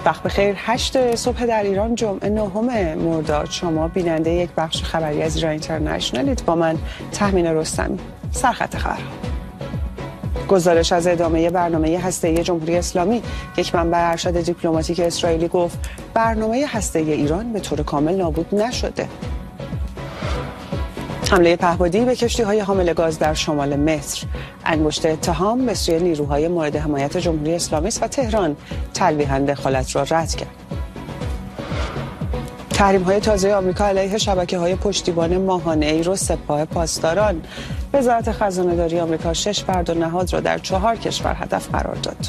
وقت بخیر. 8 صبح در ایران، جمعه 9 مرداد. شما بیننده یک بخش خبری از ایران اینترنشنالید. با من تهمینه رستمی. سرخط خبر. گزارش از ادامه برنامه هسته‌ای جمهوری اسلامی. یک منبع ارشد دیپلماتیک اسرائیلی گفت برنامه هسته‌ای ایران به طور کامل نابود نشده. حمله پهپادی به کشتی‌های حامل گاز در شمال مصر. انگشت اتهام به سوی نیروهای مورد حمایت جمهوری اسلامی است و تهران تلویحاً دخالت را رد کرد. تحریم‌های تازه آمریکا علیه شبکه‌های پشتیبان ماهانه‌ای را سپاه پاسداران. وزارت خزانه‌داری آمریکا 6 فرد و نهاد را در 4 کشور هدف قرار داد.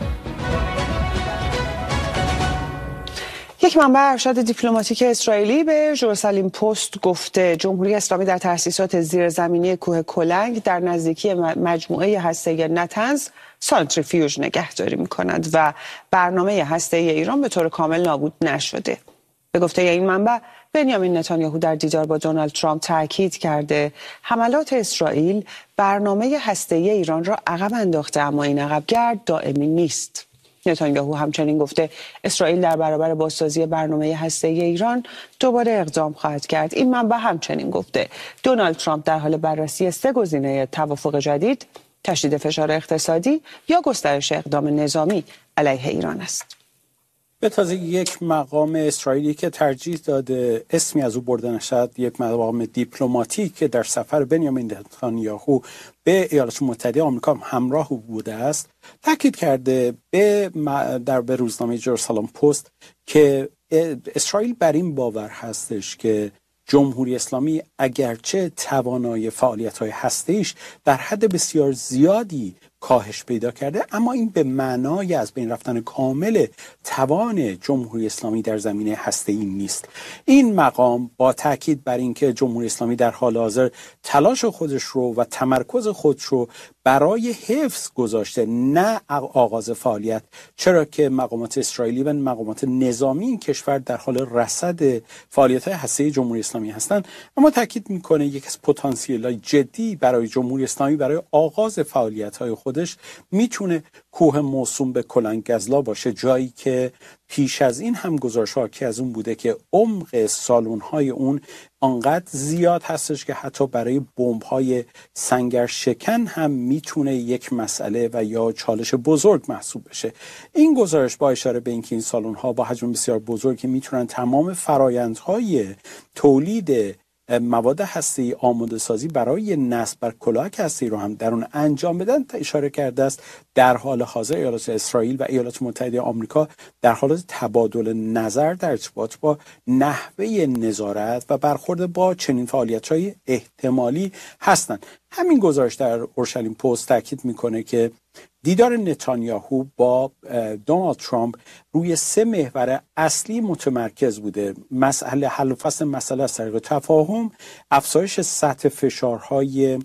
یک منبع ارشد دیپلماتیک اسرائیلی به ژروسالیم پست گفته جمهوری اسلامی در تأسیسات زیرزمینی کوه کلنگ در نزدیکی مجموعه هسته‌ای نتنز سانتریفیوژ نگهداری می‌کند و برنامه هسته‌ای ایران به طور کامل نابود نشده. به گفته این منبع، بنیامین نتانیاهو در دیدار با دونالد ترامپ تاکید کرده حملات اسرائیل برنامه هسته‌ای ایران را عقب انداخته، اما این عقبگرد دائمی نیست. نتانیاهو همچنین گفته اسرائیل در برابر بازسازی برنامه هسته‌ای ایران دوباره اقدام خواهد کرد. این منبع همچنین گفته دونالد ترامپ در حال بررسی 3 گزینه توافق جدید، تشدید فشار اقتصادی یا گسترش اقدام نظامی علیه ایران است. به تازه یک مقام اسرائیلی که ترجیح داده اسمی از او برده نشد، یک مقام دیپلماتیک که در سفر بنیامین نتانیاهو به ایالات متحده آمریکا همراه او بوده است، تاکید کرده به روزنامه ژروسالیم پست که اسرائیل بر این باور هستش که جمهوری اسلامی اگرچه توانای فعالیت‌های هسته‌ایش در حد بسیار زیادی کاهش پیدا کرده، اما این به معنای از بین رفتن کامل توان جمهوری اسلامی در زمینه هسته‌ای نیست. این مقام با تاکید بر اینکه جمهوری اسلامی در حال حاضر تلاش خودش رو و تمرکز خودش رو برای حفظ گذاشته، نه آغاز فعالیت، چرا که مقامات اسرائیلی و مقامات نظامی این کشور در حال رصد فعالیت‌های هسته‌ای جمهوری اسلامی هستند، اما تاکید میکنه یک از پتانسیل‌های جدی برای جمهوری اسلامی برای آغاز فعالیت‌های خودش میتونه کوه موسوم به کلنگ‌گزلا باشه، جایی که پیش از این هم گزارش‌ها که از اون بوده که عمق سالن‌های اون آنقدر زیاد هستش که حتی برای بمب‌های سنگر شکن هم میتونه یک مسئله و یا چالش بزرگ محسوب بشه. این گزارش با اشاره به اینکه این سالن‌ها با حجم بسیار بزرگی میتونن تمام فرآیندهای تولید مواد هسته‌ای آماده سازی برای نصب بر کلاهک هسته‌ای رو هم در اون انجام بدن اشاره کرده است. در حال حاضر ایالات اسرائیل و ایالات متحده آمریکا در حال تبادل نظر در ارتباط با نحوه نظارت و برخورد با چنین فعالیت‌های احتمالی هستند. همین گزارش در اورشلیم پست تاکید میکنه که دیدار نتانیاهو با دونالد ترامپ روی 3 محور اصلی متمرکز بوده. مسئله حل و فصل مسئله از طریق تفاهم، افزایش سطح فشارهای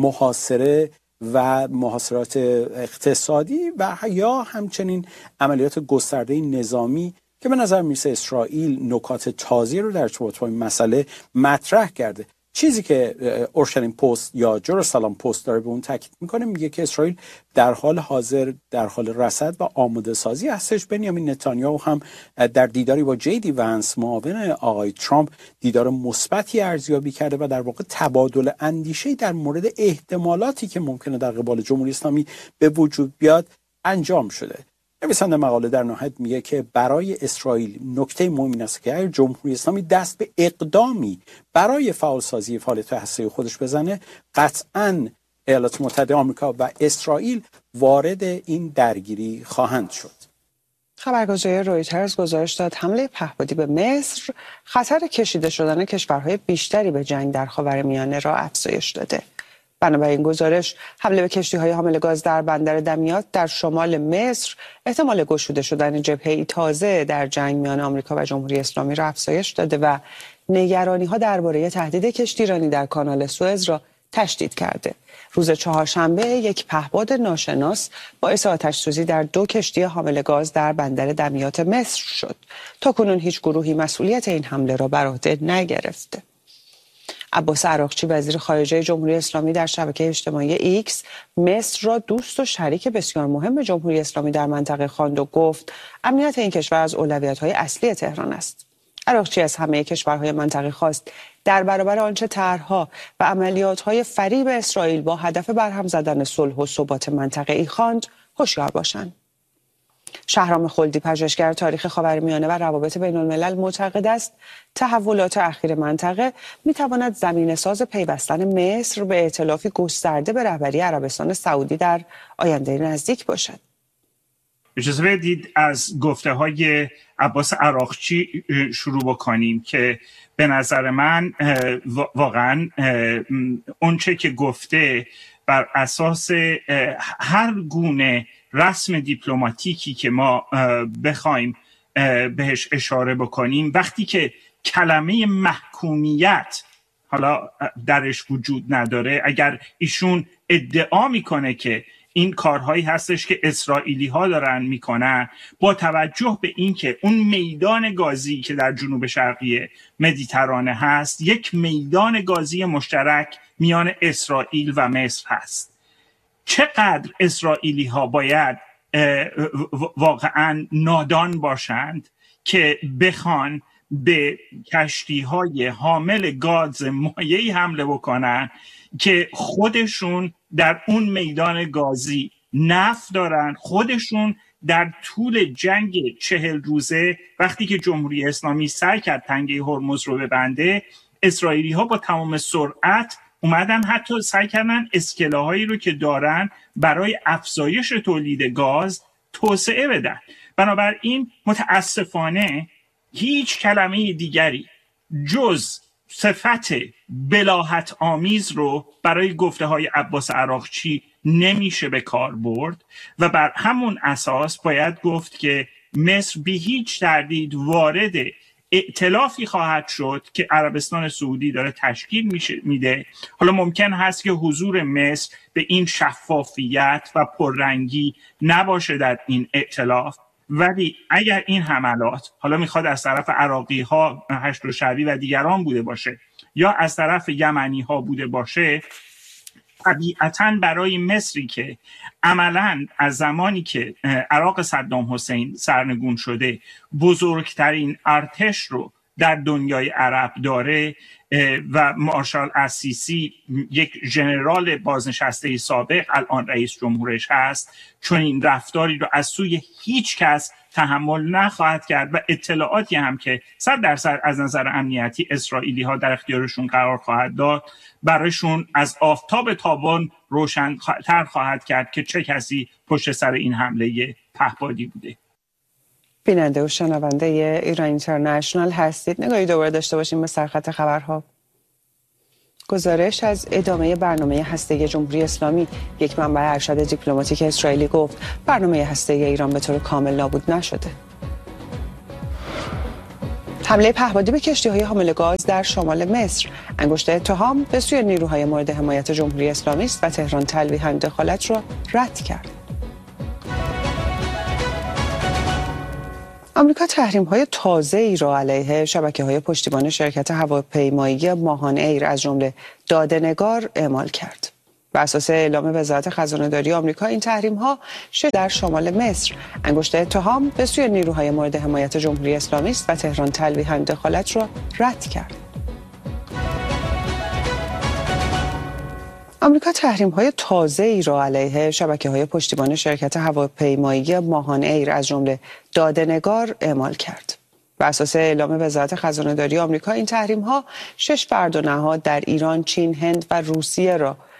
محاصره و محاصرات اقتصادی و یا همچنین عملیات گسترده نظامی که به نظر میرسه اسرائیل نکات تازی رو در ارتباط با این مسئله مطرح کرده. چیزی که اورشلیم پست یا ژروسالیم پست داره به اون تاکید میکنه، میگه که اسرائیل در حال حاضر در حال رصد و آماده سازی هستش. بنیامین نتانیاهو هم در دیداری با جی دی ونس معاون آقای ترامپ دیدار مثبتی ارزیابی کرده و در واقع تبادل اندیشه‌ای در مورد احتمالاتی که ممکنه در قبال جمهوری اسلامی به وجود بیاد انجام شده. نویسنده مقاله در نهایت میگه که برای اسرائیل نکته مهمی این است که اگر جمهوری اسلامی دست به اقدامی برای فعالسازی فعالیت هسته‌ای خودش بزنه، قطعاً ایالات متحده آمریکا و اسرائیل وارد این درگیری خواهند شد. خبرگزاری رویترز گزارش داد حمله پهپادی به مصر خطر کشیده شدن کشورهای بیشتری به جنگ در خاورمیانه را افزایش داده. بنابراین گزارش حمله به کشتی‌های حامل گاز در بندر دمیات در شمال مصر احتمال گشوده شدن جبهه‌ای تازه در جنگ میان آمریکا و جمهوری اسلامی را افزایش داده و نگرانی‌ها درباره تهدید کشتیرانی در کانال سوئز را تشدید کرده. روز چهارشنبه یک پهپاد ناشناس باعث آتش‌سوزی در 2 کشتی حامل گاز در بندر دمیات مصر شد. تاکنون هیچ گروهی مسئولیت این حمله را بر عهده نگرفته. عباس عراقچی وزیر خارجه جمهوری اسلامی در شبکه اجتماعی ایکس مصر را دوست و شریک بسیار مهم جمهوری اسلامی در منطقه خواند و گفت امنیت این کشور از اولویت‌های اصلی تهران است. عراقچی از همه کشورهای منطقه خواست در برابر آنچه طرح‌ها و عملیات‌های فریب اسرائیل با هدف برهم زدن صلح و ثبات منطقه‌ای خواند هوشیار باشند. شهرام خلدی پژوهشگر تاریخ خاورمیانه و روابط بین‌الملل معتقد است تحولات اخیر منطقه می‌تواند زمینه‌ساز پیوستن مصر به ائتلافی گسترده به رهبری عربستان سعودی در آینده نزدیک باشد. اجازه بدید از گفته‌های عباس عراقچی شروع بکنیم که به نظر من واقعا اونچه که گفته بر اساس هر گونه رسم دیپلماتیکی که ما بخوایم بهش اشاره بکنیم، وقتی که کلمه محکومیت حالا درش وجود نداره، اگر ایشون ادعا میکنه که این کارهایی هستش که اسرائیلی ها دارن میکنن، با توجه به اینکه اون میدان گازی که در جنوب شرقی مدیترانه هست یک میدان گازی مشترک میان اسرائیل و مصر هست، چقدر اسرائیلی ها باید واقعا نادان باشند که بخوان به کشتی های حامل گاز مایعی حمله بکنن که خودشون در اون میدان گازی نفت دارن، خودشون در طول جنگ 40 روزه وقتی که جمهوری اسلامی سعی کرد تنگه هرمز رو ببنده، اسرائیلی ها با تمام سرعت اومدن حتی سعی کردن اسکله‌هایی رو که دارن برای افزایش تولید گاز توسعه بدن. بنابراین متاسفانه هیچ کلمه دیگری جز صفت بلاهت آمیز رو برای گفته های عباس عراقچی نمیشه به کار برد و بر همون اساس باید گفت که مصر بی هیچ تردید وارد ائتلافی خواهد شد که عربستان سعودی داره تشکیل میده. حالا ممکن هست که حضور مصر به این شفافیت و پررنگی نباشه در این ائتلاف، ولی اگر این حملات حالا میخواد از طرف عراقی ها، هشت شعبی و دیگران بوده باشه یا از طرف یمنی ها بوده باشه، طبیعتاً برای مصری که عملاً از زمانی که عراق صدام حسین سرنگون شده بزرگترین ارتش رو در دنیای عرب داره و مارشال السیسی یک ژنرال بازنشسته سابق الان رئیس جمهورش هست، چون این رفتاری رو از سوی هیچ کس تحمل نخواهد کرد و اطلاعاتی هم که 100% از نظر امنیتی اسرائیلی ها در اختیارشون قرار خواهد داد برایشون از آفتاب تابان روشن‌تر خواهد کرد که چه کسی پشت سر این حمله پهپادی بوده. بیننده و شنونده ایران اینترنشنال هستید. نگاهی دوباره داشته باشیم به سرخط خبرها. گزارش از ادامه برنامه هسته‌ای جمهوری اسلامی. یک منبع ارشد دیپلماتیک اسرائیلی گفت برنامه هسته‌ای ایران به طور کامل نابود نشده. حمله پهپادی به کشتی‌های حامل گاز در شمال مصر. انگشت اتهام به سوی نیروهای مورد حمایت جمهوری اسلامی است و تهران تلویحاً دخالت را رد کرد. آمریکا تحریم‌های تازه‌ای را علیه شبکه‌های پشتیبان شرکت هواپیمایی ماهان ایر از جمله داده‌نگار اعمال کرد. بر اساس اعلام وزارت خزانه‌داری آمریکا این تحریم‌ها در شمال مصر. انگشت اتهام به سوی نیروهای مورد حمایت جمهوری اسلامی است و تهران تلویحاً دخالت را رد کرد. آمریکا تحریم‌های تازه‌ای را علیه شبکه‌های پشتیبان شرکت هواپیمایی ماهان ایر از جمله داده‌نگار اعمال کرد. بر اساس اعلام وزارت خزانه‌داری آمریکا این تحریم‌ها 6 فرد و نهاد در ایران، چین، هند و روسیه را